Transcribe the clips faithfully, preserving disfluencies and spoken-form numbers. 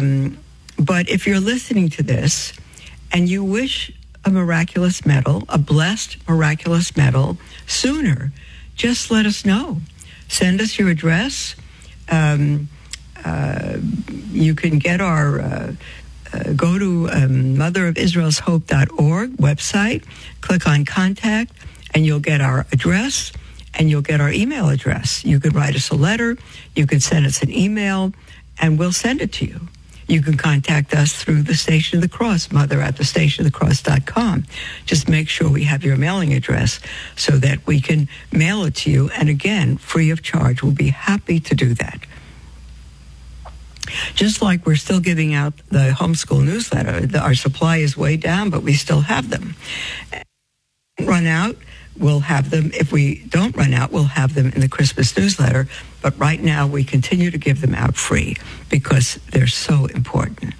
Um, but if you're listening to this and you wish a miraculous medal, a blessed miraculous medal sooner, just let us know. Send us your address. Um, uh, you can get our, uh, uh, go to um, mother of israel's hope dot org website, click on contact, and you'll get our address and you'll get our email address. You can write us a letter, you can send us an email, and we'll send it to you. You can contact us through the Station of the Cross, mother at the station of the cross dot com. Just make sure we have your mailing address so that we can mail it to you. And again, free of charge. We'll be happy to do that. Just like we're still giving out the homeschool newsletter, the, our supply is way down, but we still have them. Run out, we'll have them. If we don't run out, we'll have them in the Christmas newsletter. But right now, we continue to give them out free because they're so important.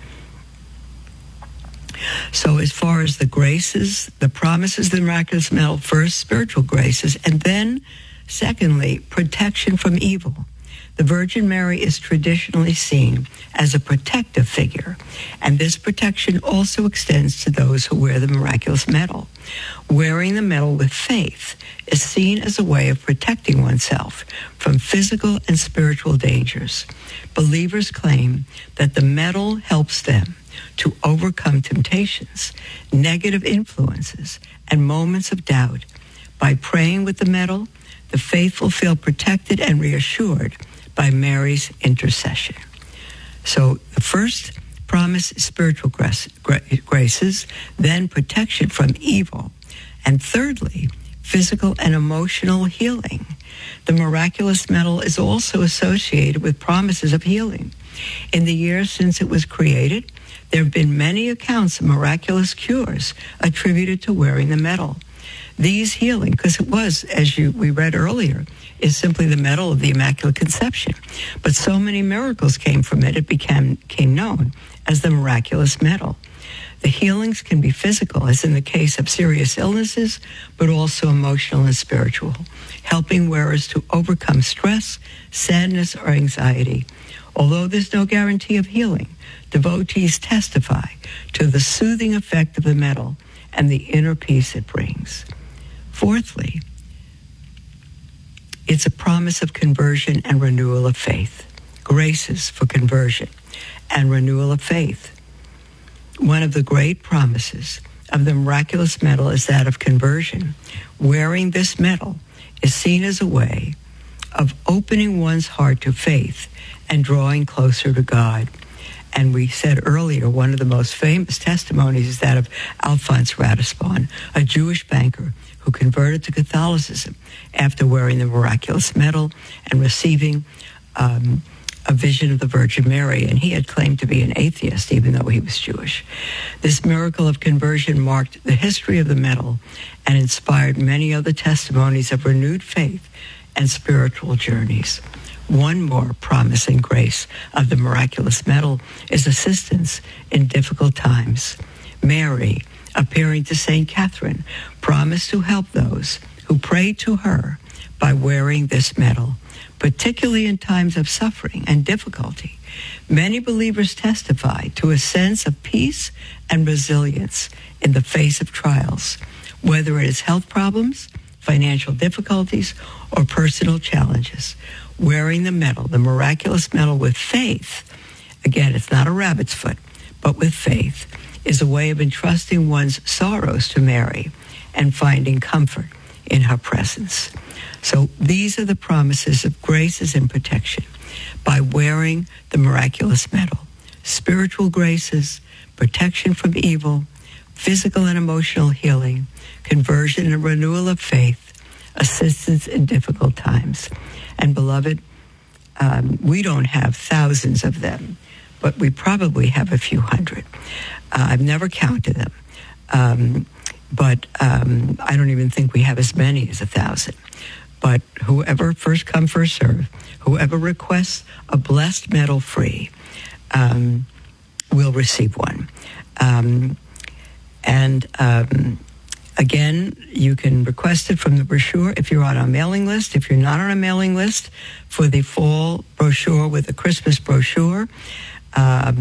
So as far as the graces, the promises, the miraculous medal, first, spiritual graces, and then, secondly, protection from evil. The Virgin Mary is traditionally seen as a protective figure, and this protection also extends to those who wear the miraculous medal. Wearing the medal with faith is seen as a way of protecting oneself from physical and spiritual dangers. Believers claim that the medal helps them to overcome temptations, negative influences, and moments of doubt. By praying with the medal, the faithful feel protected and reassured by Mary's intercession. So the first promise is spiritual grace, graces, then protection from evil, and thirdly, physical and emotional healing. The miraculous medal is also associated with promises of healing. In the years since it was created, there have been many accounts of miraculous cures attributed to wearing the medal. These healing, because it was, as you we read earlier, is simply the medal of the Immaculate Conception. But so many miracles came from it, it became, became known as the miraculous medal. The healings can be physical, as in the case of serious illnesses, but also emotional and spiritual, helping wearers to overcome stress, sadness, or anxiety. Although there's no guarantee of healing, devotees testify to the soothing effect of the medal and the inner peace it brings. Fourthly, it's a promise of conversion and renewal of faith. Graces for conversion and renewal of faith. One of the great promises of the miraculous medal is that of conversion. Wearing this medal is seen as a way of opening one's heart to faith and drawing closer to God. And we said earlier, one of the most famous testimonies is that of Alphonse Ratisbonne, a Jewish banker who converted to Catholicism after wearing the miraculous medal and receiving um, a vision of the Virgin Mary. And he had claimed to be an atheist, even though he was Jewish. This miracle of conversion marked the history of the medal and inspired many other testimonies of renewed faith and spiritual journeys. One more promise and grace of the miraculous medal is assistance in difficult times. Mary, appearing to Saint Catherine, promised to help those who prayed to her by wearing this medal, particularly in times of suffering and difficulty. Many believers testify to a sense of peace and resilience in the face of trials, whether it is health problems, financial difficulties, or personal challenges. Wearing the medal, the miraculous medal with faith, again, it's not a rabbit's foot, but with faith, is a way of entrusting one's sorrows to Mary and finding comfort in her presence. So these are the promises of graces and protection by wearing the miraculous medal. Spiritual graces, protection from evil, physical and emotional healing, conversion and renewal of faith, assistance in difficult times. And beloved, um, we don't have thousands of them, but we probably have a few hundred. Uh, I've never counted them, um, but um, I don't even think we have as many as a thousand. But whoever, first come, first serve, whoever requests a blessed medal free um, will receive one. Um, and um, again, you can request it from the brochure if you're on a mailing list. If you're not on a mailing list, for the fall brochure with the Christmas brochure, um,